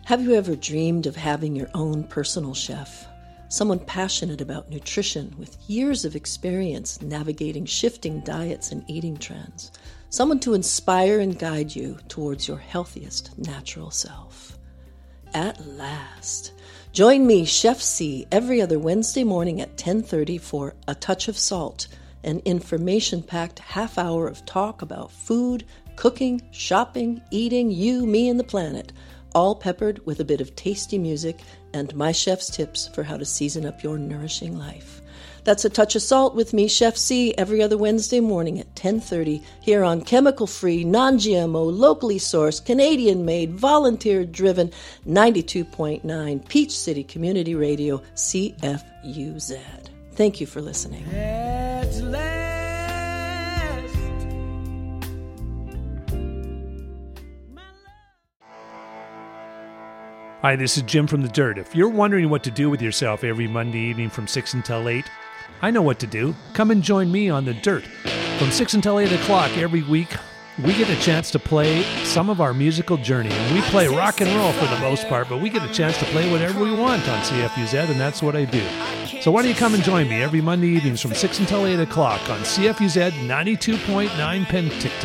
Have you ever dreamed of having your own personal chef? Someone passionate about nutrition with years of experience navigating shifting diets and eating trends. Someone to inspire and guide you towards your healthiest natural self. At last. Join me, Chef C, every other Wednesday morning at 10:30 for A Touch of Salt, an information-packed half hour of talk about food, cooking, shopping, eating, you, me, and the planet, all peppered with a bit of tasty music and my chef's tips for how to season up your nourishing life. That's A Touch of Salt with me, Chef C, every other Wednesday morning at 10:30 here on chemical-free, non-GMO, locally sourced, Canadian-made, volunteer-driven 92.9 Peach City Community Radio, CFUZ. Thank you for listening. At last. Hi, this is Jim from The Dirt. If you're wondering what to do with yourself every Monday evening from 6 until 8, I know what to do. Come and join me on The Dirt. From 6 until 8 o'clock every week, we get a chance to play some of our musical journey. And we play rock and roll for the most part, but we get a chance to play whatever we want on CFUZ, and that's what I do. So why don't you come and join me every Monday evenings from 6 until 8 o'clock on CFUZ 92.9 Penticton.